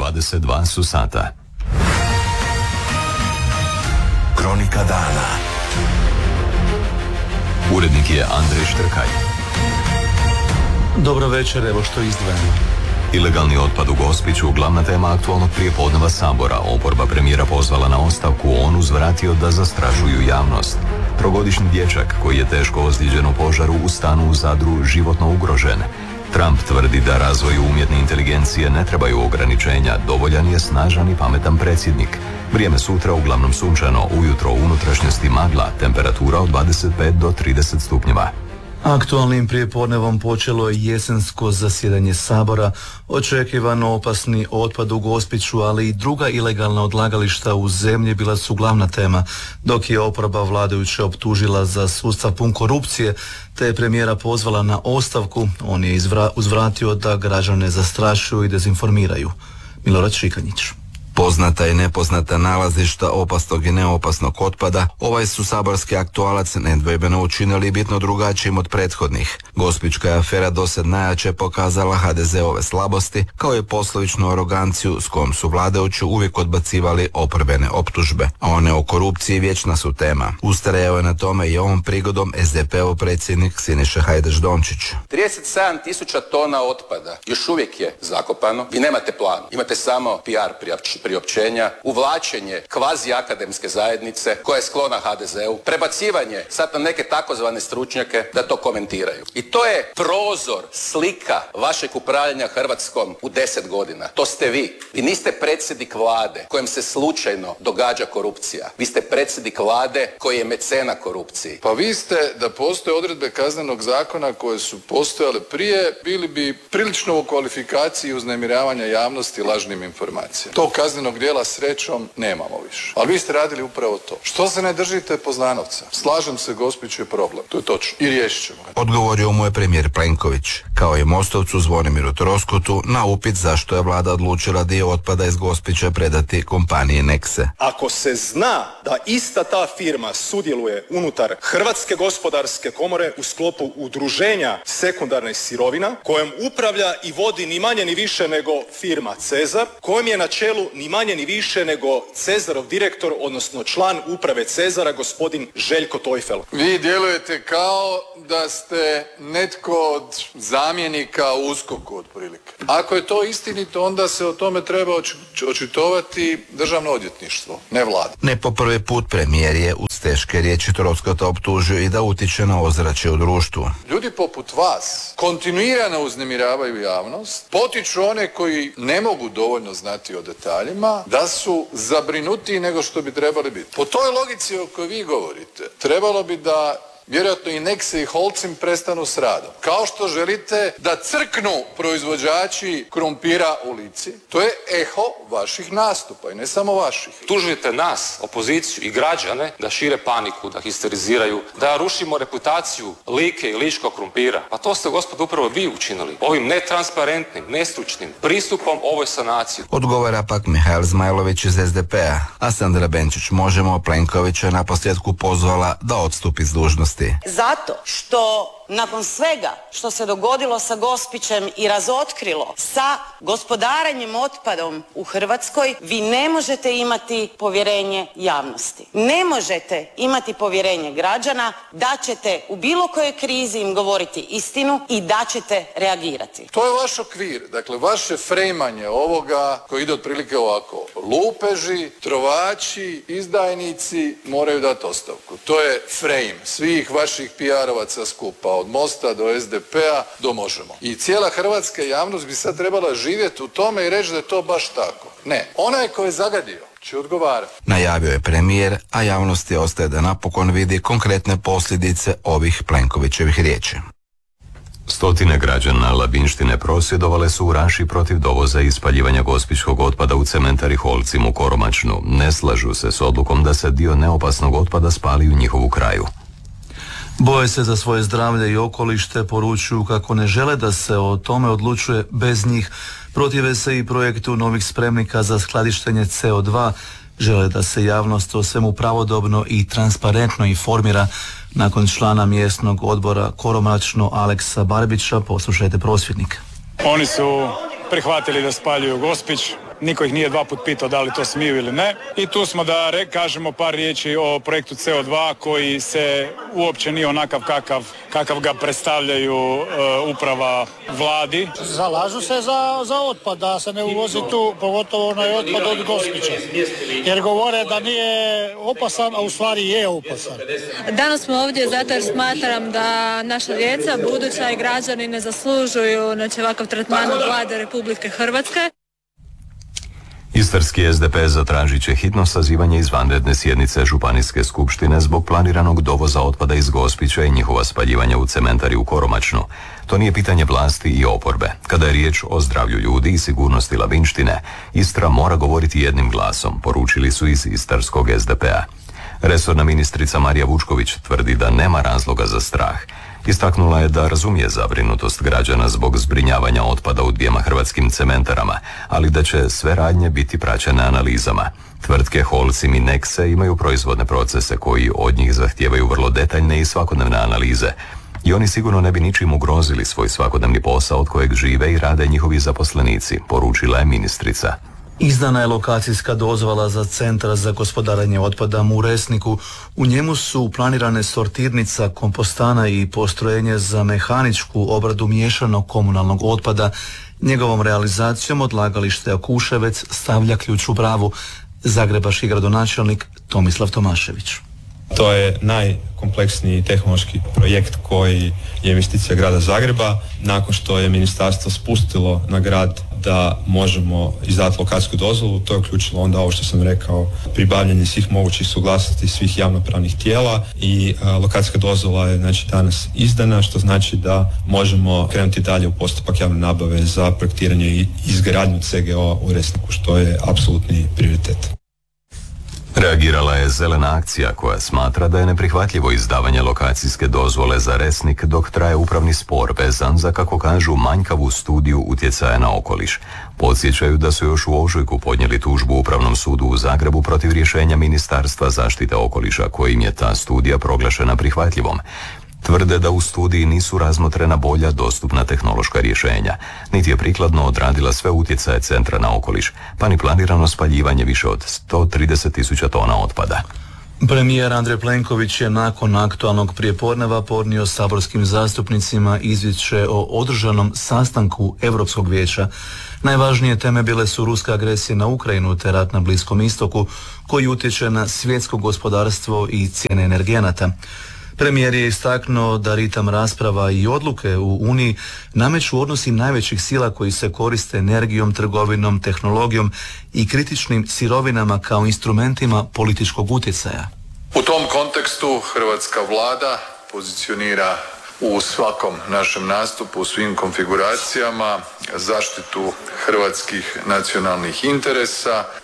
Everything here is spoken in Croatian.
22 su sata. Kronika dana. Urednik je Andrej Štrkaj. Dobro večer, evo što izdvajamo. Ilegalni otpad u Gospiću, glavna tema aktualnog prijepodneva Sabora. Oporba premijera pozvala na ostavku, on uzvratio da zastrašuju javnost. Trogodišnji dječak koji je teško ozlijeđen u požaru u stanu u Zadru životno ugrožen. Trump tvrdi da razvoju umjetne inteligencije ne trebaju ograničenja, dovoljan je snažan i pametan predsjednik. Vrijeme sutra uglavnom sunčano, ujutro u unutrašnjosti magla, temperatura od 25 do 30 stupnjeva. Aktualnim prijepodnevom počelo je jesensko zasjedanje Sabora, očekivano opasni otpad u Gospiću, ali i druga ilegalna odlagališta u zemlji bila su glavna tema, dok je oporba vladajuće optužila za sustav pun korupcije, te je premijera pozvala na ostavku. On je uzvratio da građane zastrašuju i dezinformiraju. Milorad Šikanjić. Poznata i nepoznata nalazišta opasnog i neopasnog otpada, ovaj su saborski aktualac nedvojbeno učinili bitno drugačijim od prethodnih. Gospićka je afera dosad najjače pokazala HDZ-ove slabosti, kao i poslovičnu aroganciju s kojom su vladajući uvijek odbacivali oporbene optužbe, a one o korupciji vječna su tema. Ustrajao je na tome i ovom prigodom SDP-ov predsjednik Siniša Hajdaš-Dončić. 37.000 tona otpada još uvijek je zakopano. Vi nemate plan, imate samo PR priopćenja, uvlačenje kvazi akademske zajednice koja je sklona HDZ-u, prebacivanje sad na neke takozvane stručnjake da to komentiraju. I to je prozor, slika vašeg upravljanja Hrvatskom u 10 godina. To ste vi. Vi niste predsjednik vlade kojem se slučajno događa korupcija. Vi ste predsjednik vlade koji je mecena korupciji. Pa vi ste, da postoje odredbe kaznenog zakona koje su postojale prije, bili bi prilično u kvalifikaciji uznemiravanja javnosti lažnim informacijama. To kaznenog dijela srećom nemamo više. Ali vi ste radili upravo to. Što se ne držite Poznanovca? Slažem se, Gospić je problem. To je točno. I riješit ćemo ga. Odgovorio mu je premijer Plenković, kao i Mostovcu Zvonimiru Troskotu na upit zašto je vlada odlučila dio otpada iz Gospića predati kompaniji Nexe. Ako se zna da ista ta firma sudjeluje unutar Hrvatske gospodarske komore u sklopu udruženja sekundarnih sirovina, kojom upravlja i vodi ni manje ni više nego firma Cezar, kojem je na čelu ni manje ni više nego Cezarov direktor, odnosno član uprave Cezara, gospodin Željko Tojfel. Vi djelujete kao da ste netko od zamjenika u USKOK-u otprilike. Ako je to istinito, onda se o tome treba očitovati Državno odvjetništvo, ne vlada. Ne po prvi put premijer je uz teške riječi Troskota optužio i da utiče na ozračje u društvu. Ljudi poput vas kontinuirano uznemiravaju javnost, potiču one koji ne mogu dovoljno znati o detaljima, da su zabrinutiji nego što bi trebali biti. Po toj logici o kojoj vi govorite, trebalo bi da vjerojatno i Nexe i Holcim prestanu s radom. Kao što želite da crknu proizvođači krumpira u Lici, to je eho vaših nastupa i ne samo vaših. Tužite nas, opoziciju i građane da šire paniku, da histeriziraju, da rušimo reputaciju Like i ličkog krumpira. Pa to ste, gospodo, upravo vi učinili. Ovim netransparentnim, nestručnim pristupom ovoj sanaciji. Odgovara pak Mihael Zmajlović iz SDP-a, a Sandra Benčić Možemo Plenkovića naposljetku pozvala da odstupi s dužnosti. Zato što nakon svega što se dogodilo sa Gospićem i razotkrilo sa gospodarenjem otpadom u Hrvatskoj, vi ne možete imati povjerenje javnosti. Ne možete imati povjerenje građana da ćete u bilo kojoj krizi im govoriti istinu i da ćete reagirati. To je vaš okvir, dakle vaše frejmanje ovoga koji ide otprilike ovako. Lupeži, trovači, izdajnici moraju dati ostavku. To je frame svih vaših PR-ovaca skupa, od Mosta do SDP-a do Možemo. I cijela hrvatska javnost bi sad trebala živjeti u tome i reći da je to baš tako. Ne, onaj ko je zagadio će odgovarati. Najavio je premijer, a javnosti ostaje da napokon vidi konkretne posljedice ovih Plenkovićevih riječi. Stotine građana Labinštine prosvjedovale su u Raši protiv dovoza i spaljivanja gospićkog otpada u cementari Holcim u Koromačnu. Ne slažu se s odlukom da se dio neopasnog otpada spali u njihovu kraju. Boje se za svoje zdravlje i okolište, poručuju kako ne žele da se o tome odlučuje bez njih. Protive se i projektu novih spremnika za skladištenje CO2. Žele da se javnost o svemu pravodobno i transparentno informira. Nakon člana mjesnog odbora Koromačno Aleksa Barbića poslušajte prosvjednik. Oni su prihvatili da spaljuju Gospić. niko ih nije 2 puta pitao da li to smiju ili ne. I tu smo da kažemo par riječi o projektu CO2 koji se uopće nije onakav kakav ga predstavljaju uprava vladi. Zalažu se za otpad, da se ne uvozi tu, pogotovo onaj otpad od Gospića. Jer govore da nije opasan, a u stvari je opasan. Danas smo ovdje zato jer smatram da naša djeca, buduća i građani ne zaslužuju ovakav tretman od vlade Republike Hrvatske. Istarski SDP zatražit će hitno sazivanje izvanredne sjednice Županijske skupštine zbog planiranog dovoza otpada iz Gospića i njihova spaljivanja u cementari u Koromačnu. To nije pitanje vlasti i oporbe. Kada je riječ o zdravlju ljudi i sigurnosti Labinštine, Istra mora govoriti jednim glasom, poručili su iz istarskog SDP-a. Resorna ministrica Marija Vučković tvrdi da nema razloga za strah. Istaknula je da razumije zabrinutost građana zbog zbrinjavanja otpada u 2 hrvatskim cementarama, ali da će sve radnje biti praćene analizama. Tvrtke Holcim i Nexe imaju proizvodne procese koji od njih zahtijevaju vrlo detaljne i svakodnevne analize. I oni sigurno ne bi ničim ugrozili svoj svakodnevni posao od kojeg žive i rade njihovi zaposlenici, poručila je ministrica. Izdana je lokacijska dozvola za centar za gospodarenje otpadom u Resniku. U njemu su planirane sortirnica, kompostana i postrojenje za mehaničku obradu miješanog komunalnog otpada. Njegovom realizacijom odlagalište Okuševec stavlja ključ u bravu. Zagrebački gradonačelnik Tomislav Tomašević. To je najkompleksniji tehnološki projekt koji je investicija grada Zagreba. Nakon što je ministarstvo spustilo na grad da možemo izdati lokacijsku dozvolu, to je uključilo onda ovo što sam rekao, pribavljanje svih mogućih suglasnosti svih javnopravnih tijela i lokacijska dozvola je znači danas izdana, što znači da možemo krenuti dalje u postupak javne nabave za projektiranje i izgradnju CGO-a u Resniku, što je apsolutni prioritet. Reagirala je Zelena akcija koja smatra da je neprihvatljivo izdavanje lokacijske dozvole za Resnik dok traje upravni spor vezan za, kako kažu, manjkavu studiju utjecaja na okoliš. Podsjećaju da su još u ožujku podnijeli tužbu Upravnom sudu u Zagrebu protiv rješenja Ministarstva zaštite okoliša kojim je ta studija proglašena prihvatljivom. Tvrde da u studiji nisu razmotrena bolja dostupna tehnološka rješenja, niti je prikladno odradila sve utjecaje centra na okoliš, pa ni planirano spaljivanje više od 130.000 tona otpada. Premijer Andrej Plenković je nakon aktualnog prijepodneva podnio saborskim zastupnicima izvješće o održanom sastanku Europskog vijeća. Najvažnije teme bile su ruska agresija na Ukrajinu te rat na Bliskom istoku koji utječe na svjetsko gospodarstvo i cijene energenata. Premijer je istaknuo da ritam rasprava i odluke u Uniji nameću odnosi najvećih sila koji se koriste energijom, trgovinom, tehnologijom i kritičnim sirovinama kao instrumentima političkog utjecaja. U tom kontekstu hrvatska vlada pozicionira u svakom našem nastupu, u svim konfiguracijama, zaštitu hrvatskih nacionalnih interesa